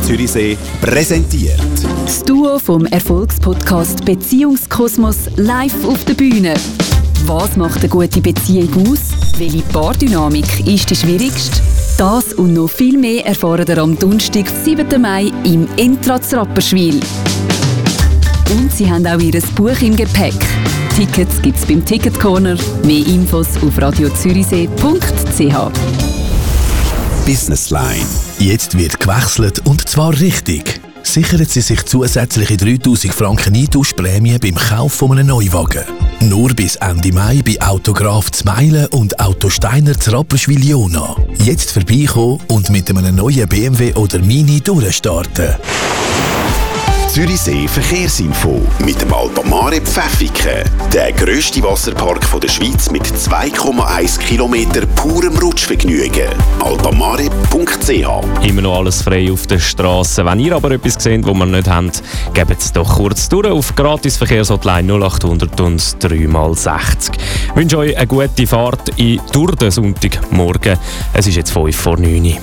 Zürichsee präsentiert. Das Duo vom Erfolgspodcast Beziehungskosmos live auf der Bühne. Was macht eine gute Beziehung aus? Welche Paardynamik ist die schwierigste? Das und noch viel mehr erfahren ihr am Donnerstag, 7. Mai im Entratz Rapperswil. Und sie haben auch ihr Buch im Gepäck. Tickets gibt es beim Ticket Corner. Mehr Infos auf radiozürichsee.ch. Business Line. Jetzt wird gewechselt und zwar richtig. Sichern Sie sich zusätzliche 3'000 Franken Eintauschprämie beim Kauf von einem Neuwagen. Nur bis Ende Mai bei Autograf Zmilen und Autosteiner zu Rapperswil-Jona. Jetzt vorbeikommen und mit einem neuen BMW oder Mini durchstarten. Zürichsee Verkehrsinfo mit dem Alpamare Pfäffiken. Der grösste Wasserpark der Schweiz mit 2,1 Kilometer purem Rutschvergnügen. alpamare.ch. Immer noch alles frei auf der Straße. Wenn ihr aber etwas seht, das wir nicht haben, gebt es doch kurz durch auf Gratis-Verkehrshotline 0800 und 3x60. Ich wünsche euch eine gute Fahrt durch den Sonntagmorgen. Es ist jetzt 5 vor 9 Uhr.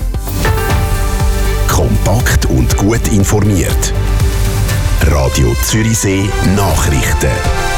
Kompakt und gut informiert. Radio Zürichsee Nachrichten.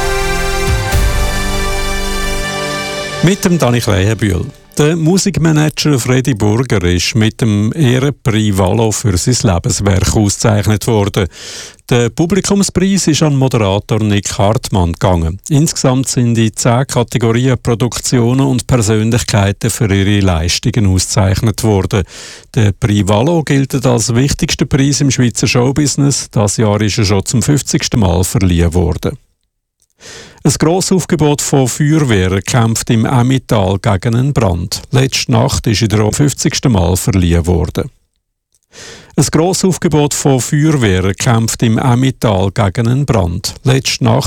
Mit dem Dani Kleienbühl. Der Musikmanager Freddy Burger ist mit dem Ehrenpreis Valo für sein Lebenswerk ausgezeichnet worden. Der Publikumspreis ist an Moderator Nick Hartmann gegangen. Insgesamt sind in 10 Kategorien Produktionen und Persönlichkeiten für ihre Leistungen ausgezeichnet worden. Der Preis Valo gilt als wichtigster Preis im Schweizer Showbusiness. Das Jahr ist er schon zum 50. Mal verliehen worden. Ein grosses Aufgebot von Feuerwehren kämpft im Emmental gegen einen Brand. Letzte Nacht ist er am 50. Mal verliehen worden. Ein grosses Aufgebot von Feuerwehren kämpft im Emmental gegen einen Brand. Letzte Nacht